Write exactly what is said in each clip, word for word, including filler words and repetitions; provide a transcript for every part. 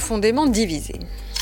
profondément divisée.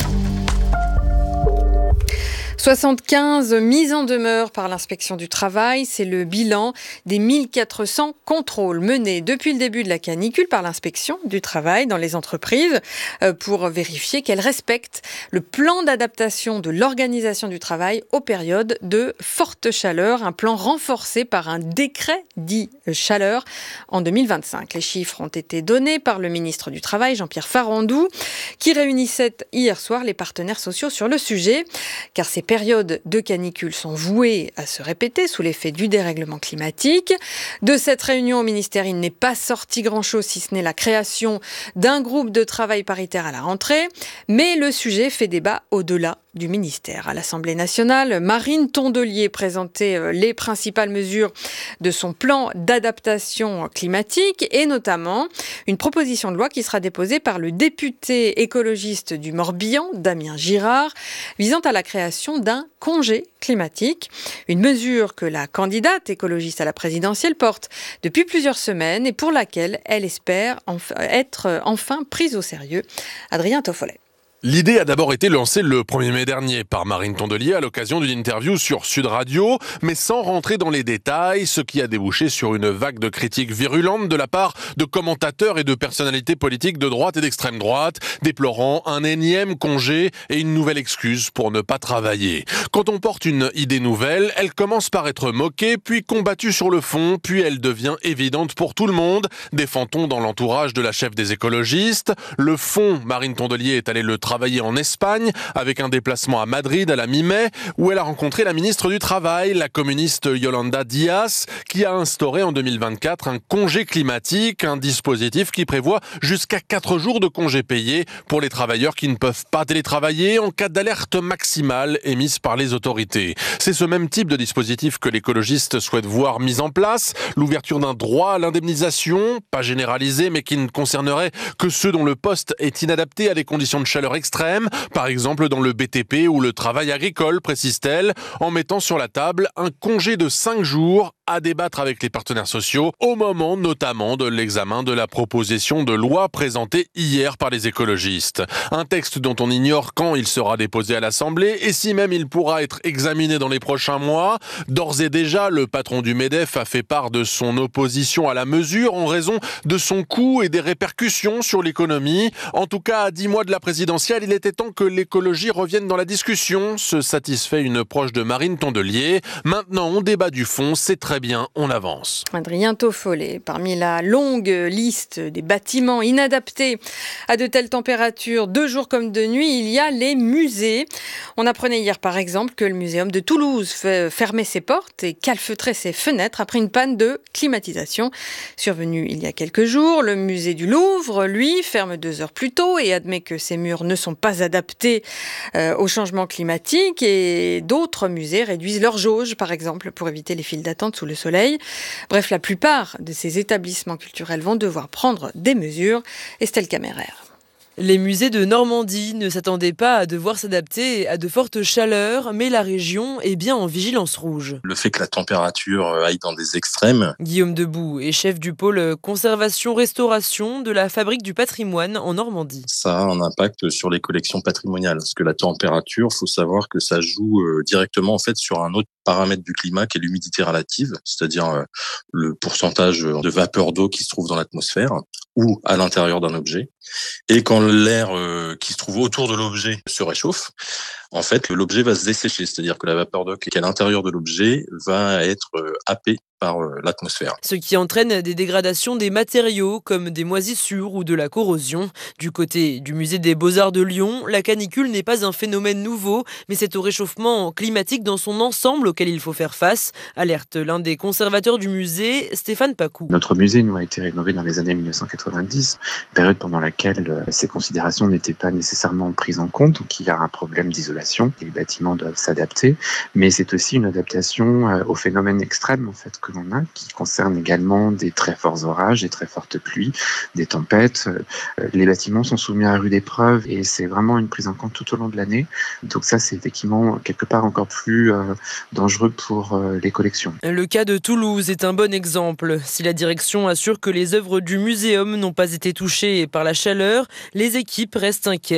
soixante-quinze mises en demeure par l'inspection du travail, c'est le bilan des mille quatre cents contrôles menés depuis le début de la canicule par l'inspection du travail dans les entreprises pour vérifier qu'elles respectent le plan d'adaptation de l'organisation du travail aux périodes de forte chaleur, un plan renforcé par un décret dit chaleur en deux mille vingt-cinq. Les chiffres ont été donnés par le ministre du Travail, Jean-Pierre Farandou, qui réunissait hier soir les partenaires sociaux sur le sujet, car ces périodes de canicule sont vouées à se répéter sous l'effet du dérèglement climatique. De cette réunion au ministère, il n'est pas sorti grand-chose, si ce n'est la création d'un groupe de travail paritaire à la rentrée. Mais le sujet fait débat au-delà du ministère. À l'Assemblée nationale, Marine Tondelier présentait les principales mesures de son plan d'adaptation climatique et notamment une proposition de loi qui sera déposée par le député écologiste du Morbihan, Damien Girard, visant à la création d'un congé climatique. Une mesure que la candidate écologiste à la présidentielle porte depuis plusieurs semaines et pour laquelle elle espère enf- être enfin prise au sérieux. Adrien Toffolet. L'idée a d'abord été lancée le premier mai dernier par Marine Tondelier à l'occasion d'une interview sur Sud Radio, mais sans rentrer dans les détails, ce qui a débouché sur une vague de critiques virulentes de la part de commentateurs et de personnalités politiques de droite et d'extrême droite, déplorant un énième congé et une nouvelle excuse pour ne pas travailler. Quand on porte une idée nouvelle, elle commence par être moquée, puis combattue sur le fond, puis elle devient évidente pour tout le monde, défend-on dans l'entourage de la chef des écologistes. Le fond, Marine Tondelier est allée le travailler en Espagne, avec un déplacement à Madrid à la mi-mai, où elle a rencontré la ministre du Travail, la communiste Yolanda Díaz, qui a instauré en deux mille vingt-quatre un congé climatique, un dispositif qui prévoit jusqu'à quatre jours de congés payés pour les travailleurs qui ne peuvent pas télétravailler en cas d'alerte maximale émise par les autorités. C'est ce même type de dispositif que l'écologiste souhaite voir mis en place, l'ouverture d'un droit à l'indemnisation, pas généralisé, mais qui ne concernerait que ceux dont le poste est inadapté à des conditions de chaleur extrême, par exemple dans le B T P ou le travail agricole, précise-t-elle, en mettant sur la table un congé de cinq jours à débattre avec les partenaires sociaux, au moment notamment de l'examen de la proposition de loi présentée hier par les écologistes. Un texte dont on ignore quand il sera déposé à l'Assemblée et si même il pourra être examiné dans les prochains mois. D'ores et déjà, le patron du MEDEF a fait part de son opposition à la mesure en raison de son coût et des répercussions sur l'économie. En tout cas, à dix mois de la présidentielle, il était temps que l'écologie revienne dans la discussion, se satisfait une proche de Marine Tondelier. Maintenant, on débat du fond, c'est très bien, on avance. Adrien Toffolet, parmi la longue liste des bâtiments inadaptés à de telles températures, de jour comme de nuit, il y a les musées. On apprenait hier par exemple que le Muséum de Toulouse fermait ses portes et calfeutrait ses fenêtres après une panne de climatisation survenue il y a quelques jours. Le musée du Louvre, lui, ferme deux heures plus tôt et admet que ses murs ne sont pas adaptés euh, au changement climatique et d'autres musées réduisent leur jauge, par exemple, pour éviter les files d'attente sous le soleil. Bref, la plupart de ces établissements culturels vont devoir prendre des mesures. Estelle Caméraire. Les musées de Normandie ne s'attendaient pas à devoir s'adapter à de fortes chaleurs, mais la région est bien en vigilance rouge. Le fait que la température aille dans des extrêmes. Guillaume Debout est chef du pôle conservation-restauration de la Fabrique du patrimoine en Normandie. Ça a un impact sur les collections patrimoniales, parce que la température, faut savoir que ça joue directement en fait sur un autre paramètre du climat qui est l'humidité relative, c'est-à-dire le pourcentage de vapeur d'eau qui se trouve dans l'atmosphère ou à l'intérieur d'un objet. Et quand l'air euh, qui se trouve autour de l'objet se réchauffe, en fait, l'objet va se dessécher, c'est-à-dire que la vapeur d'eau qui est à l'intérieur de l'objet va être euh, happée par euh, l'atmosphère. Ce qui entraîne des dégradations des matériaux comme des moisissures ou de la corrosion. Du côté du musée des Beaux-Arts de Lyon, la canicule n'est pas un phénomène nouveau, mais c'est au réchauffement climatique dans son ensemble auquel il faut faire face, alerte l'un des conservateurs du musée, Stéphane Pacou. Notre musée nous a été rénové dans les années mille neuf cent quatre-vingt-dix, période pendant laquelle euh, ces considérations n'étaient pas nécessairement prises en compte, donc il y a un problème d'isolation, les bâtiments doivent s'adapter, mais c'est aussi une adaptation euh, aux phénomènes extrêmes en fait que l'on a, qui concernent également des très forts orages, des très fortes pluies, des tempêtes. Euh, les bâtiments sont soumis à rude épreuve et c'est vraiment une prise en compte tout au long de l'année. Donc ça, c'est effectivement quelque part encore plus euh, dangereux pour euh, les collections. Le cas de Toulouse est un bon exemple. Si la direction assure que les œuvres du muséum n'ont pas été touchées par la chaleur, les équipes restent inquiètes.